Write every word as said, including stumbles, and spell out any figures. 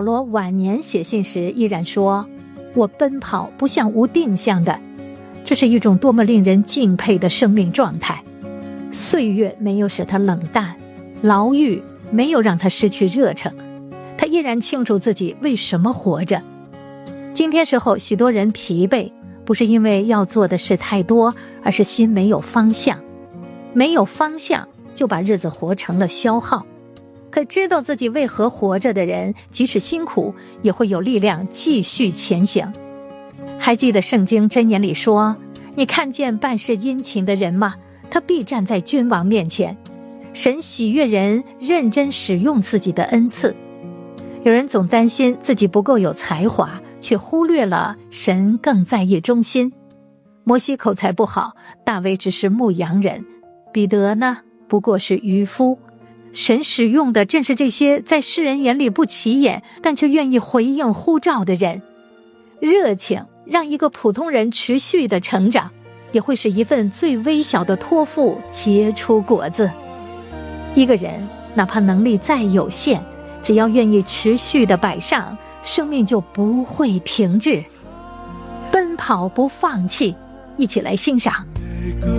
保罗晚年写信时依然说，我奔跑不像无定向的，这是一种多么令人敬佩的生命状态。岁月没有使他冷淡，牢狱没有让他失去热忱，他依然清楚自己为什么活着。今天时候许多人疲惫，不是因为要做的事太多，而是心没有方向。没有方向就把日子活成了消耗。可知道自己为何活着的人，即使辛苦也会有力量继续前行。还记得圣经箴言里说，你看见办事殷勤的人吗？他必站在君王面前。神喜悦人认真使用自己的恩赐。有人总担心自己不够有才华，却忽略了神更在意忠心。摩西口才不好，大卫只是牧羊人，彼得呢，不过是渔夫。神使用的正是这些在世人眼里不起眼，但却愿意回应呼召的人。热情让一个普通人持续的成长，也会使一份最微小的托付结出果子。一个人哪怕能力再有限，只要愿意持续的摆上，生命就不会停滞。奔跑不放弃，一起来欣赏。